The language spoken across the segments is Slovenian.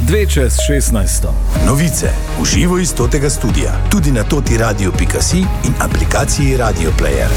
2:16. Novice v živo iz Totega studia, tudi na totiradio.si in aplikaciji Radio Player.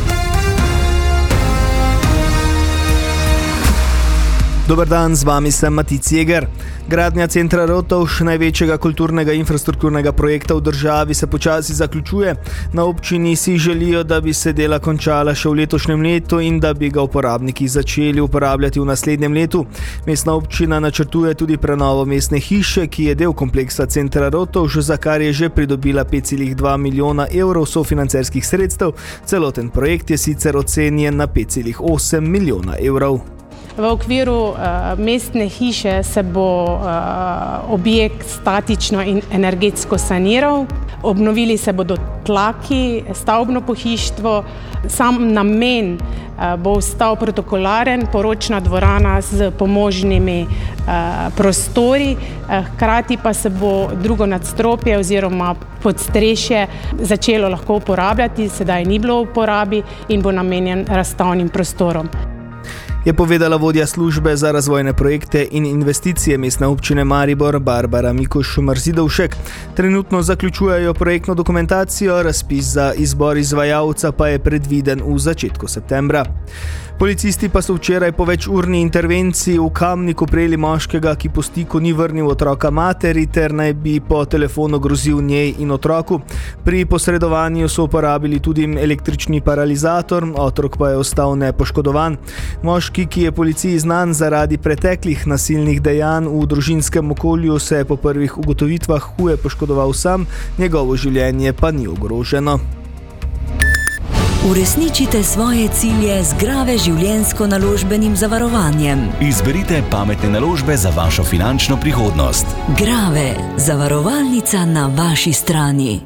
Dober dan, z vami sem Matic Jeger. Gradnja centra Rotovž, največjega kulturnega infrastrukturnega projekta v državi, se počasi zaključuje. Na občini si želijo, da bi se dela končala še v letošnjem letu in da bi ga uporabniki začeli uporabljati v naslednjem letu. Mestna občina načrtuje tudi prenovo mestne hiše, ki je del kompleksa centra Rotovž, za kar je že pridobila 5,2 milijona evrov sofinancerskih sredstev. Celoten projekt je sicer ocenjen na 5,8 milijona evrov. V okviru mestne hiše se bo objekt statično in energetsko saniral, obnovili se bodo tlaki, stavbno pohištvo, sam namen bo ostal protokolaren, poročna dvorana z pomožnimi prostori, hkrati pa se bo drugo nadstropje oziroma podstrešje začelo lahko uporabljati, sedaj ni bilo v uporabi in bo namenjen razstavnim prostorom. Je povedala vodja službe za razvojne projekte in investicije Mestne občine Maribor Barbara Mikuš-Marzidovšek. Trenutno zaključujejo projektno dokumentacijo, razpis za izbor izvajalca pa je predviden v začetku septembra. Policisti pa so včeraj po večurni intervenciji v Kamniku prijeli moškega, ki po stiku ni vrnil otroka materi ter naj bi po telefonu grozil njej in otroku. Pri posredovanju so uporabili tudi električni paralizator, otrok pa je ostal nepoškodovan. Moški, ki je policiji znan zaradi preteklih nasilnih dejanj v družinskem okolju, se je po prvih ugotovitvah huje poškodoval sam, njegovo življenje pa ni ogroženo. Uresničite svoje cilje z Grave življenjsko-naložbenim zavarovanjem. Izberite pametne naložbe za vašo finančno prihodnost. Grave, zavarovalnica na vaši strani.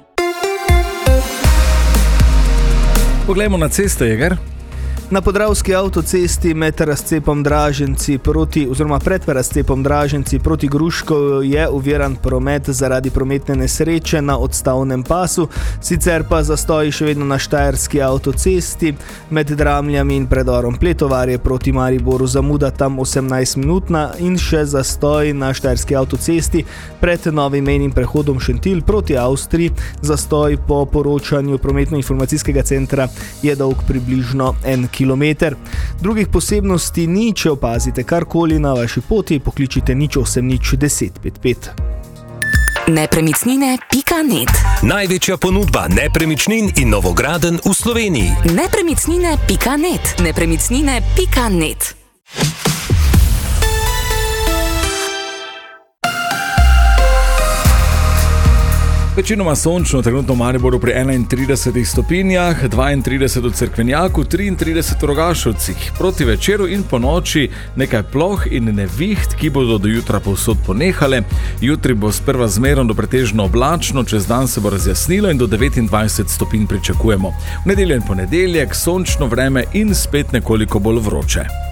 Poglejmo na ceste, Jeger. Na Podravski avtocesti med razcepom Draženci pred razcepom Draženci proti Gruškovju je oviran promet zaradi prometne nesreče na odstavnem pasu, sicer pa zastoji še vedno na Štajerski avtocesti med Dramljami in predorom Pletovarje proti Mariboru, zamuda tam 18-minutna in še zastoj na Štajerski avtocesti pred novim mejnim prehodom Šentilj proti Avstriji. Zastoj po poročanju prometno-informacijskega centra je dolg približno 1 kilometer. Drugih posebnosti ni, če opazite karkoli na vaši poti, pokličite 0800 10 55. Nepremicnine.net. Največja ponudba nepremičnin in novogradenj v Sloveniji. Nepremicnine.net. Nepremicnine.net. Večinoma sončno, trenutno v Mariboru pri 31 stopinjah, 32 v Cerkvenjaku, 33 v Rogaševcih. Proti večeru in po noči nekaj ploh in neviht, ki bodo do jutra povsod ponehale. Jutri bo sprva zmerno do pretežno oblačno, čez dan se bo razjasnilo in do 29 stopinj pričakujemo. V nedeljo in ponedeljek sončno vreme in spet nekoliko bolj vroče.